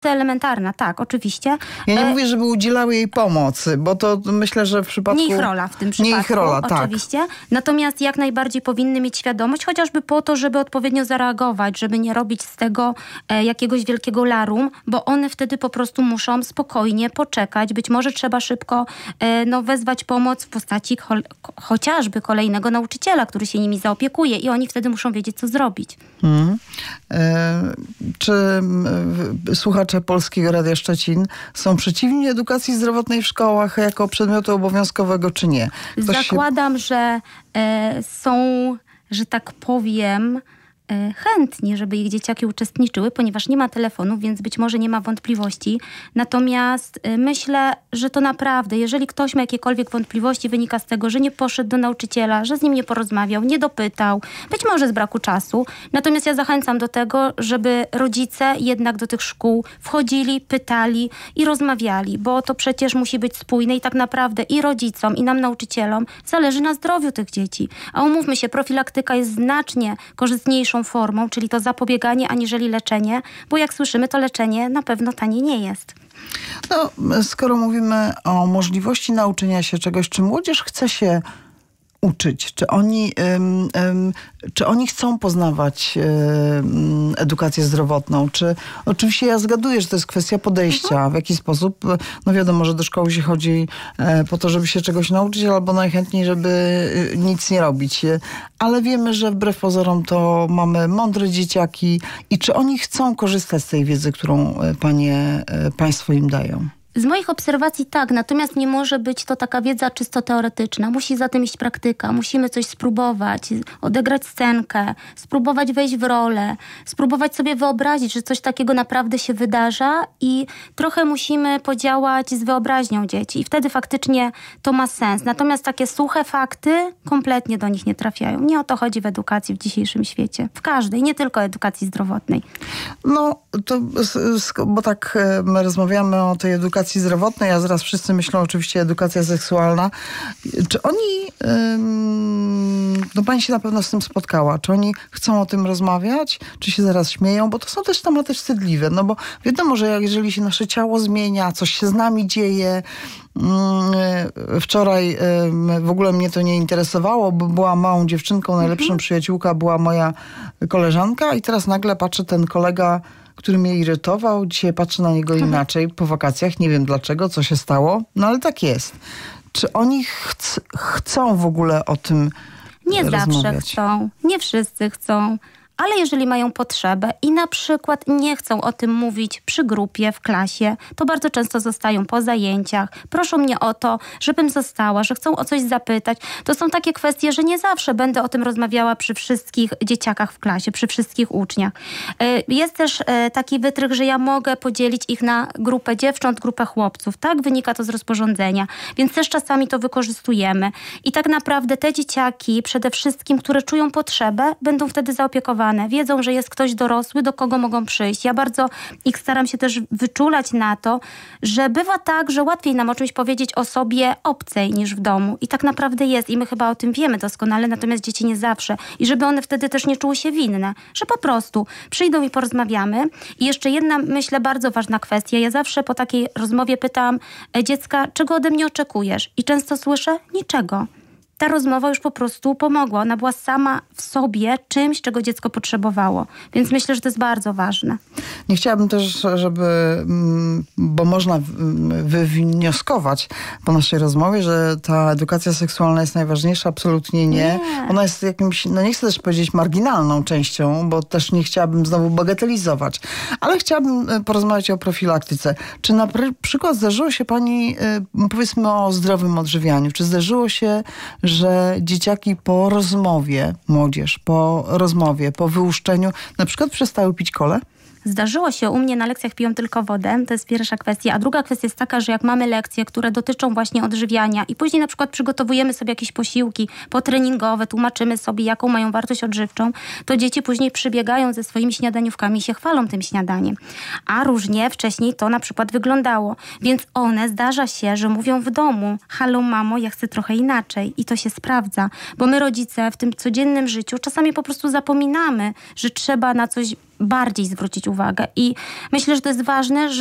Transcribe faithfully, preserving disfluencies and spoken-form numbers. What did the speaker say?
elementarna, tak, oczywiście. Ja nie e... mówię, żeby udzielały jej pomocy, bo to myślę, że w przypadku... Nie ich rola w tym przypadku, nie ich rola, oczywiście. Tak. Natomiast jak najbardziej powinny mieć świadomość, chociażby po to, żeby odpowiednio zareagować, żeby nie robić z tego e, jakiegoś wielkiego larum, bo one wtedy po prostu muszą spokojnie poczekać. Być może trzeba szybko e, no, wezwać pomoc w postaci cho- chociażby kolejnego nauczyciela, który się nimi zaopiekuje i oni wtedy muszą wiedzieć, co zrobić. Hmm. E, czy e, słuchacze Polskiego Radia Szczecin są przeciwni edukacji zdrowotnej w szkołach jako przedmiotu obowiązkowego, czy nie? Ktoś Zakładam, się... że e, są, że tak powiem, e, chętni, żeby ich dzieciaki uczestniczyły, ponieważ nie ma telefonów, więc być może nie ma wątpliwości. Natomiast e, myślę, że to naprawdę, jeżeli ktoś ma jakiekolwiek wątpliwości, wynika z tego, że nie poszedł do nauczyciela, że z nim nie porozmawiał, nie dopytał, być może z braku czasu. Natomiast ja zachęcam do tego, żeby rodzice jednak do tych szkół wchodzili, pytali i rozmawiali, bo to przecież musi być spójne i tak naprawdę i rodzicom, i nam nauczycielom zależy na zdrowiu tych dzieci. A umówmy się, profilaktyka jest znacznie korzystniejszą formą, czyli to zapobieganie, aniżeli leczenie, bo jak słyszymy, to leczenie na pewno tanie nie jest. No, skoro mówimy o możliwości nauczenia się czegoś, czy młodzież chce się uczyć? Czy oni, ym, ym, czy oni chcą poznawać ym, edukację zdrowotną? Czy oczywiście ja zgaduję, że to jest kwestia podejścia. Mhm. W jaki sposób? No wiadomo, że do szkoły się chodzi e, po to, żeby się czegoś nauczyć, albo najchętniej, żeby e, nic nie robić. Ale wiemy, że wbrew pozorom to mamy mądre dzieciaki. I czy oni chcą korzystać z tej wiedzy, którą panie, e, państwo im dają? Z moich obserwacji tak, natomiast nie może być to taka wiedza czysto teoretyczna. Musi za tym iść praktyka, musimy coś spróbować, odegrać scenkę, spróbować wejść w rolę, spróbować sobie wyobrazić, że coś takiego naprawdę się wydarza i trochę musimy podziałać z wyobraźnią dzieci i wtedy faktycznie to ma sens. Natomiast takie suche fakty kompletnie do nich nie trafiają. Nie o to chodzi w edukacji w dzisiejszym świecie. W każdej, nie tylko edukacji zdrowotnej. No, to, bo tak my rozmawiamy o tej edukacji zdrowotnej, a zaraz wszyscy myślą oczywiście edukacja seksualna. Czy oni, ym, no pani się na pewno z tym spotkała, czy oni chcą o tym rozmawiać, czy się zaraz śmieją, bo to są też tematy wstydliwe, no bo wiadomo, że jak, jeżeli się nasze ciało zmienia, coś się z nami dzieje. Wczoraj w ogóle mnie to nie interesowało, bo była małą dziewczynką, najlepszą mhm. przyjaciółka była moja koleżanka i teraz nagle patrzę, ten kolega, który mnie irytował, dzisiaj patrzę na niego inaczej po wakacjach, nie wiem dlaczego, co się stało, no ale tak jest. Czy oni chc- chcą w ogóle o tym Nie rozmawiać? zawsze chcą, nie wszyscy chcą. Ale jeżeli mają potrzebę i na przykład nie chcą o tym mówić przy grupie, w klasie, to bardzo często zostają po zajęciach. Proszą mnie o to, żebym została, że chcą o coś zapytać. To są takie kwestie, że nie zawsze będę o tym rozmawiała przy wszystkich dzieciakach w klasie, przy wszystkich uczniach. Jest też taki wytrych, że ja mogę podzielić ich na grupę dziewcząt, grupę chłopców. Tak wynika to z rozporządzenia. Więc też czasami to wykorzystujemy. I tak naprawdę te dzieciaki, przede wszystkim, które czują potrzebę, będą wtedy zaopiekowane. Wiedzą, że jest ktoś dorosły, do kogo mogą przyjść. Ja bardzo ich staram się też wyczulać na to, że bywa tak, że łatwiej nam o czymś powiedzieć osobie obcej niż w domu. I tak naprawdę jest. I my chyba o tym wiemy doskonale, natomiast dzieci nie zawsze. I żeby one wtedy też nie czuły się winne. Że po prostu przyjdą i porozmawiamy. I jeszcze jedna, myślę, bardzo ważna kwestia. Ja zawsze po takiej rozmowie pytam dziecka, czego ode mnie oczekujesz? I często słyszę, niczego. Ta rozmowa już po prostu pomogła. Ona była sama w sobie czymś, czego dziecko potrzebowało. Więc myślę, że to jest bardzo ważne. Nie chciałabym też, żeby, bo można wywnioskować po naszej rozmowie, że ta edukacja seksualna jest najważniejsza. Absolutnie nie. nie. Ona jest jakimś, no nie chcę też powiedzieć marginalną częścią, bo też nie chciałabym znowu bagatelizować. Ale chciałabym porozmawiać o profilaktyce. Czy na przykład zdarzyło się pani, powiedzmy o zdrowym odżywianiu, czy zdarzyło się, że dzieciaki po rozmowie, młodzież po rozmowie, po wyłuszczeniu na przykład przestały pić kolę? Zdarzyło się, u mnie na lekcjach piją tylko wodę, to jest pierwsza kwestia. A druga kwestia jest taka, że jak mamy lekcje, które dotyczą właśnie odżywiania i później na przykład przygotowujemy sobie jakieś posiłki potreningowe, tłumaczymy sobie, jaką mają wartość odżywczą, to dzieci później przybiegają ze swoimi śniadaniówkami i się chwalą tym śniadaniem. A różnie wcześniej to na przykład wyglądało. Więc one, zdarza się, że mówią w domu, halo mamo, ja chcę trochę inaczej. I to się sprawdza. Bo my rodzice w tym codziennym życiu czasami po prostu zapominamy, że trzeba na coś bardziej zwrócić uwagę. I myślę, że to jest ważne,